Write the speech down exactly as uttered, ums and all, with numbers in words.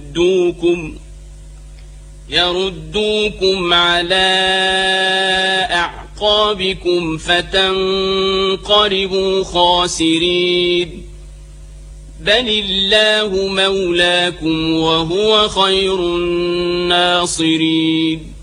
يردوكم يردوكم على أعقابكم فتنقلبوا خاسرين بل الله مولاكم وهو خير الناصرين